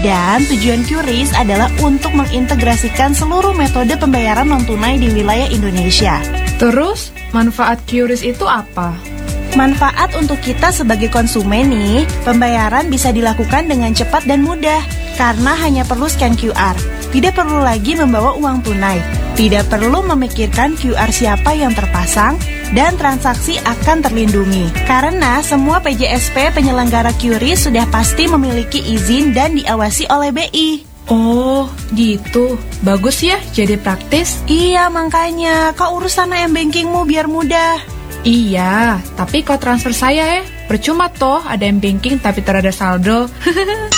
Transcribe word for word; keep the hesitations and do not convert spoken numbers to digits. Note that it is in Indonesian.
Dan tujuan QRIS adalah untuk mengintegrasikan seluruh metode pembayaran non-tunai di wilayah Indonesia. Terus, manfaat QRIS itu apa? Manfaat untuk kita sebagai konsumen nih, pembayaran bisa dilakukan dengan cepat dan mudah karena hanya perlu scan Q R. Tidak perlu lagi membawa uang tunai, tidak perlu memikirkan Q R siapa yang terpasang, dan transaksi akan terlindungi. Karena semua P J S P penyelenggara QRIS sudah pasti memiliki izin dan diawasi oleh B I. Oh, gitu. Bagus ya, jadi praktis. Iya, makanya kau urus sana m-bankingmu biar mudah. Iya, tapi kau transfer saya ya. Percuma toh ada m-banking tapi terada saldo.